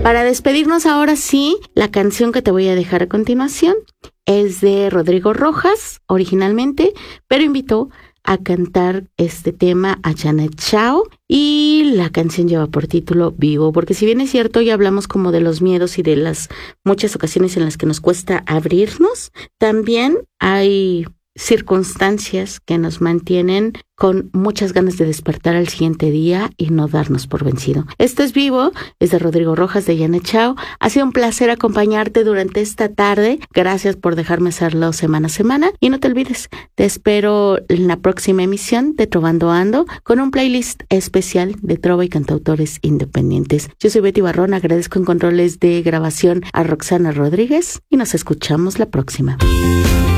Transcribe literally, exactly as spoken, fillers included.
Para despedirnos ahora sí, la canción que te voy a dejar a continuación es de Rodrigo Rojas, originalmente, pero invitó a cantar este tema a Janet Chao, y la canción lleva por título Vivo, porque si bien es cierto, ya hablamos como de los miedos y de las muchas ocasiones en las que nos cuesta abrirnos, también hay circunstancias que nos mantienen con muchas ganas de despertar al siguiente día y no darnos por vencido. Esto es Vivo, es de Rodrigo Rojas, de Janet Chao. Ha sido un placer acompañarte durante esta tarde. Gracias por dejarme hacerlo semana a semana. Y no te olvides, te espero en la próxima emisión de Trovando Ando con un playlist especial de trova y cantautores independientes. Yo soy Betty Barrón, agradezco en controles de grabación a Roxana Rodríguez y nos escuchamos la próxima.